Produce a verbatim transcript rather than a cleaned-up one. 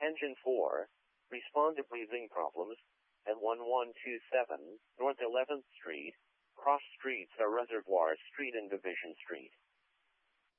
Engine four, respond to breathing problems at one one two seven North eleventh Street, cross streets are Reservoir Street and Division Street.